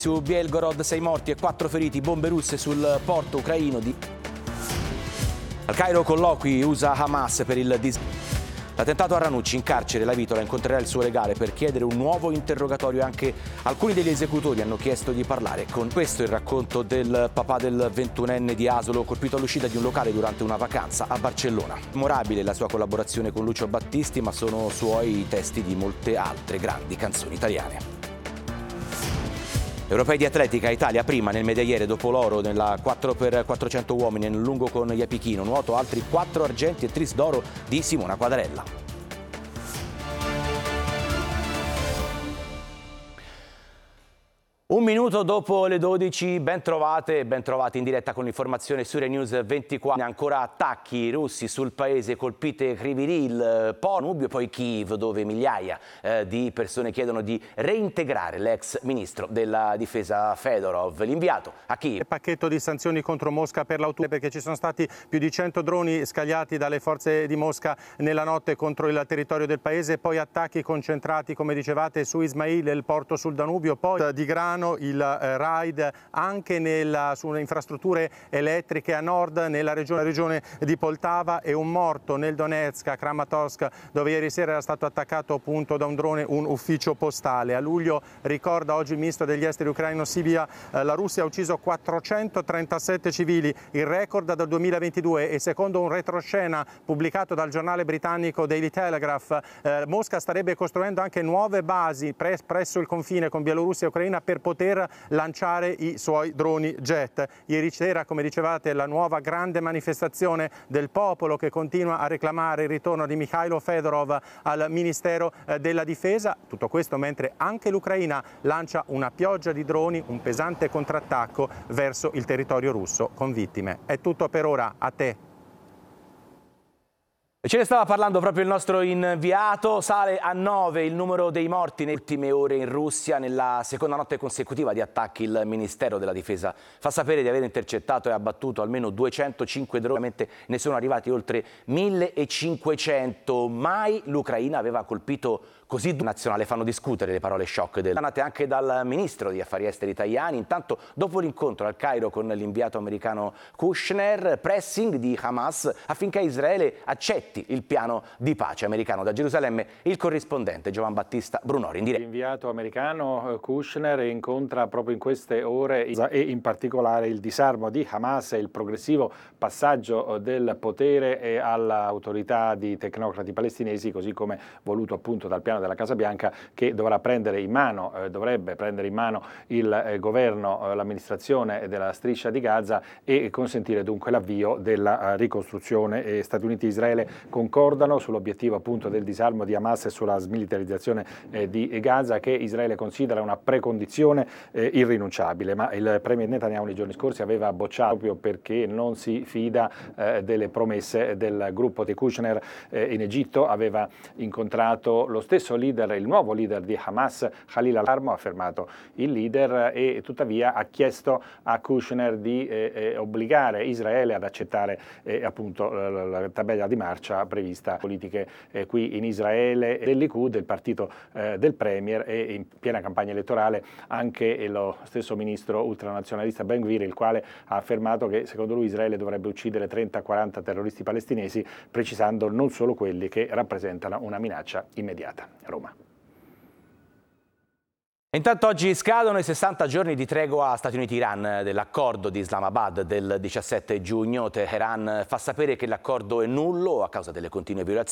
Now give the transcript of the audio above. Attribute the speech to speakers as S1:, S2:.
S1: Su Belgorod 6 morti e 4 feriti, bombe russe sul porto ucraino di... Al Cairo colloqui USA-Hamas per il l'attentato a Ranucci, in carcere la Vitola incontrerà il suo legale per chiedere un nuovo interrogatorio. Anche alcuni degli esecutori hanno chiesto di parlare. Con questo il racconto del papà del 21enne di Asolo, colpito all'uscita di un locale durante una vacanza a Barcellona. Memorabile la sua collaborazione con Lucio Battisti, ma sono suoi i testi di molte altre grandi canzoni italiane. Europei di atletica, Italia prima nel medagliere dopo l'oro nella 4x400 uomini nel lungo con Iapichino, nuoto altri 4 argenti e tris d'oro di Simona Quadarella. Un minuto dopo le 12, ben trovate e ben trovati in diretta con l'informazione su News 24. Ancora attacchi russi sul paese, colpite Kryvyi-Rih, poi Nubio e poi Kiev, dove migliaia di persone chiedono di reintegrare l'ex ministro della difesa Fedorov. L'inviato a Kiev.
S2: Il pacchetto di sanzioni contro Mosca per l'autunno, perché ci sono stati più di 100 droni scagliati dalle forze di Mosca nella notte contro il territorio del paese, poi attacchi concentrati, come dicevate, su Ismail, il porto sul Danubio, poi di grano il raid anche sulle infrastrutture elettriche a nord nella regione di Poltava, e un morto nel Donetsk, a Kramatorsk, dove ieri sera era stato attaccato appunto da un drone un ufficio postale. A luglio, ricorda oggi il ministro degli esteri ucraino Sybiha, la Russia ha ucciso 437 civili, il record dal 2022, e secondo un retroscena pubblicato dal giornale britannico Daily Telegraph, Mosca starebbe costruendo anche nuove basi presso il confine con Bielorussia e Ucraina per poter lanciare i suoi droni jet. Ieri sera, come dicevate, la nuova grande manifestazione del popolo che continua a reclamare il ritorno di Mikhailo Fedorov al Ministero della Difesa. Tutto questo mentre anche l'Ucraina lancia una pioggia di droni, un pesante contrattacco verso il territorio russo con vittime. È tutto per ora, a te.
S1: Ce ne stava parlando proprio il nostro inviato. Sale a 9 il numero dei morti nelle ultime ore in Russia. Nella seconda notte consecutiva di attacchi il Ministero della Difesa fa sapere di aver intercettato e abbattuto almeno 205 droni. Ovviamente ne sono arrivati oltre 1500. Mai l'Ucraina aveva colpito così nazionale. Fanno discutere le parole shock nate anche dal ministro degli affari esteri italiani. Intanto, dopo l'incontro al Cairo con l'inviato americano Kushner, pressing di Hamas affinché Israele accetti il piano di pace americano. Da Gerusalemme il corrispondente Giovan Battista Brunori in diretta.
S3: L'inviato americano Kushner incontra proprio in queste ore e in particolare il disarmo di Hamas e il progressivo passaggio del potere all'autorità di tecnocrati palestinesi, così come voluto appunto dal piano della Casa Bianca, che dovrà prendere in mano, dovrebbe prendere in mano il governo, l'amministrazione della striscia di Gaza e consentire dunque l'avvio della ricostruzione. Stati Uniti e Israele concordano sull'obiettivo appunto del disarmo di Hamas e sulla smilitarizzazione di Gaza, che Israele considera una precondizione irrinunciabile, ma il premier Netanyahu nei giorni scorsi aveva bocciato proprio perché non si fida delle promesse del gruppo di Kushner. In Egitto aveva incontrato lo stesso leader, il nuovo leader di Hamas, Khalil al-Armo, ha fermato il leader e tuttavia ha chiesto a Kushner di obbligare Israele ad accettare appunto la tabella di marcia prevista, politiche qui in Israele del Likud, del partito del premier, e in piena campagna elettorale anche lo stesso ministro ultranazionalista Ben Gvir, il quale ha affermato che secondo lui Israele dovrebbe uccidere 30-40 terroristi palestinesi, precisando non solo quelli che rappresentano una minaccia immediata. Roma.
S1: Intanto oggi scadono i 60 giorni di tregua Stati Uniti-Iran dell'accordo di Islamabad del 17 giugno. Teheran fa sapere che l'accordo è nullo a causa delle continue violazioni